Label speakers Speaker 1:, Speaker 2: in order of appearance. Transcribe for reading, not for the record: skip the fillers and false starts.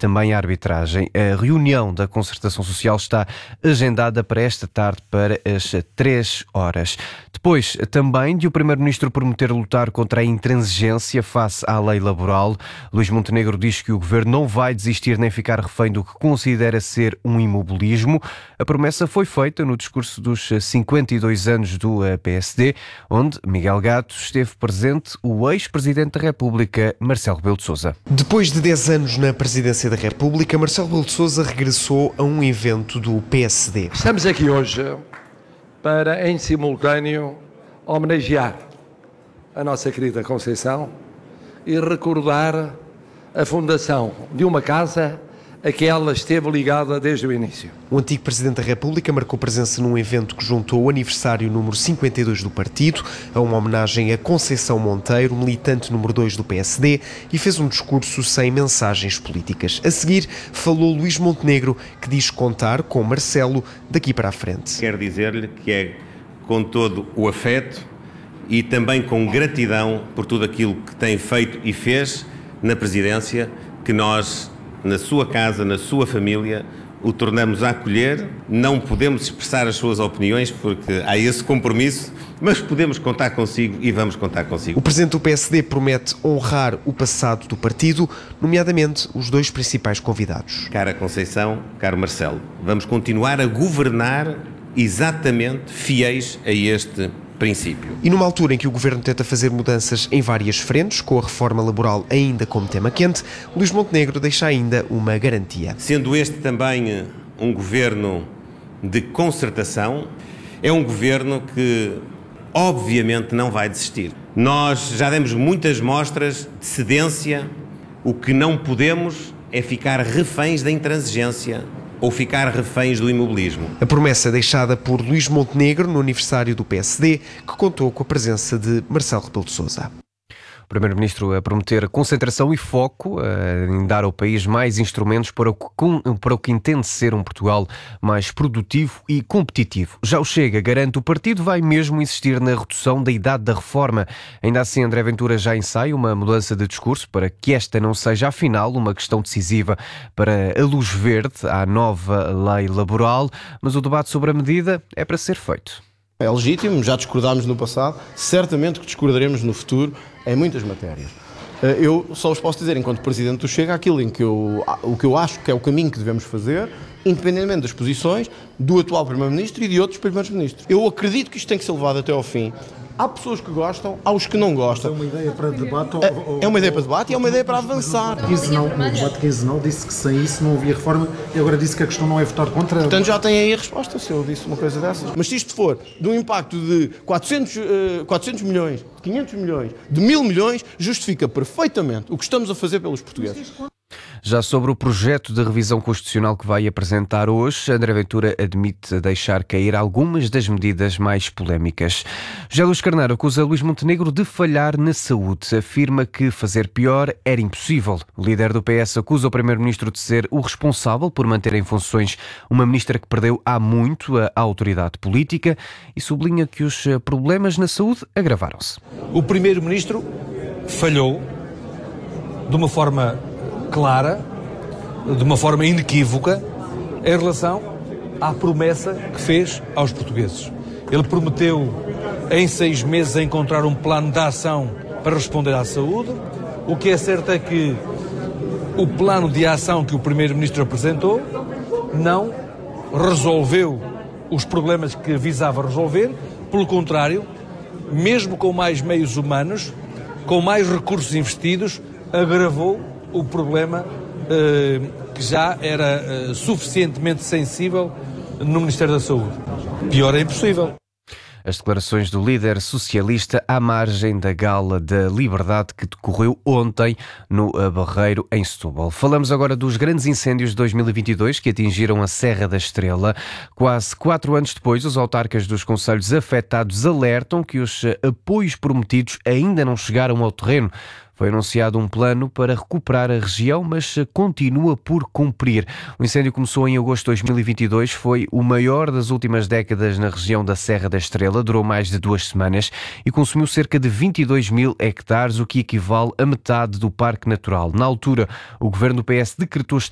Speaker 1: também a arbitragem. A reunião da Concertação Social está agendada para esta tarde para as 3 horas. Depois, também de o Primeiro-Ministro prometer lutar contra a intransigência face à lei laboral, Luís Montenegro diz que o Governo não vai desistir nem ficar refém do que considera ser um imobilismo. A promessa foi feita no discurso dos 52 anos do PSD, onde Miguel Gato esteve presente o ex-Presidente da República, Marcelo Rebelo de Sousa.
Speaker 2: Depois de 10 anos na Presidência da República, Marcelo Rebelo de Sousa regressou a um evento do PSD.
Speaker 3: Estamos aqui hoje para, em simultâneo, homenagear a nossa querida Conceição e recordar a fundação de uma casa a que ela esteve ligada desde o início.
Speaker 2: O antigo Presidente da República marcou presença num evento que juntou o aniversário número 52 do partido, a uma homenagem a Conceição Monteiro, militante número 2 do PSD, e fez um discurso sem mensagens políticas. A seguir, falou Luís Montenegro, que diz contar com Marcelo daqui para a frente.
Speaker 4: Quero dizer-lhe que é com todo o afeto e também com gratidão por tudo aquilo que tem feito e fez na Presidência, que nós, na sua casa, na sua família, o tornamos a acolher. Não podemos expressar as suas opiniões porque há esse compromisso, mas podemos contar consigo e vamos contar consigo.
Speaker 2: O Presidente do PSD promete honrar o passado do partido, nomeadamente os dois principais convidados.
Speaker 4: Cara Conceição, caro Marcelo, vamos continuar a governar exatamente fiéis a este princípio.
Speaker 2: E numa altura em que o Governo tenta fazer mudanças em várias frentes, com a reforma laboral ainda como tema quente, Luís Montenegro deixa ainda uma garantia.
Speaker 4: Sendo este também um governo de concertação, é um governo que obviamente não vai desistir. Nós já demos muitas mostras de cedência, o que não podemos é ficar reféns da intransigência ou ficar reféns do imobilismo.
Speaker 2: A promessa deixada por Luís Montenegro no aniversário do PSD, que contou com a presença de Marcelo Rebelo de Sousa.
Speaker 1: O Primeiro-Ministro a prometer concentração e foco em dar ao país mais instrumentos para o que entende ser um Portugal mais produtivo e competitivo. Já o Chega garante o partido vai mesmo insistir na redução da idade da reforma. Ainda assim, André Ventura já ensaia uma mudança de discurso para que esta não seja, afinal, uma questão decisiva para a luz verde à nova lei laboral, mas o debate sobre a medida é para ser feito.
Speaker 5: É legítimo, já discordámos no passado, certamente que discordaremos no futuro em muitas matérias. Eu só vos posso dizer, enquanto Presidente do Chega, aquilo em que o que eu acho que é o caminho que devemos fazer, independentemente das posições do atual Primeiro-Ministro e de outros Primeiros-Ministros. Eu acredito que isto tem que ser levado até ao fim. Há pessoas que gostam, há os que não gostam.
Speaker 6: É uma ideia para debate?
Speaker 5: É uma ideia para debate e é uma ideia para avançar.
Speaker 6: No debate quinzenal disse que sem isso não havia reforma e agora disse que a questão não é votar contra.
Speaker 5: Portanto, já tem aí a resposta se eu disse uma coisa dessas. Mas se isto for de um impacto de 400 milhões, de 500 milhões, de 1.000 milhões, justifica perfeitamente o que estamos a fazer pelos portugueses.
Speaker 1: Já sobre o projeto de revisão constitucional que vai apresentar hoje, André Ventura admite deixar cair algumas das medidas mais polémicas. José Luís Carneiro acusa Luís Montenegro de falhar na saúde. Afirma que fazer pior era impossível. O líder do PS acusa o Primeiro-Ministro de ser o responsável por manter em funções uma ministra que perdeu há muito a autoridade política e sublinha que os problemas na saúde agravaram-se.
Speaker 7: O Primeiro-Ministro falhou de uma forma clara, de uma forma inequívoca, em relação à promessa que fez aos portugueses. Ele prometeu em 6 meses encontrar um plano de ação para responder à saúde. O que é certo é que o plano de ação que o Primeiro-Ministro apresentou não resolveu os problemas que visava resolver. Pelo contrário, mesmo com mais meios humanos, com mais recursos investidos, agravou o problema que já era suficientemente sensível no Ministério da Saúde. Pior é impossível.
Speaker 1: As declarações do líder socialista à margem da Gala da Liberdade que decorreu ontem no Barreiro, em Setúbal. Falamos agora dos grandes incêndios de 2022 que atingiram a Serra da Estrela. Quase 4 anos depois, os autarcas dos concelhos afetados alertam que os apoios prometidos ainda não chegaram ao terreno. Foi anunciado um plano para recuperar a região, mas continua por cumprir. O incêndio começou em agosto de 2022, foi o maior das últimas décadas na região da Serra da Estrela, durou mais de 2 semanas e consumiu cerca de 22 mil hectares, o que equivale a metade do Parque Natural. Na altura, o governo do PS decretou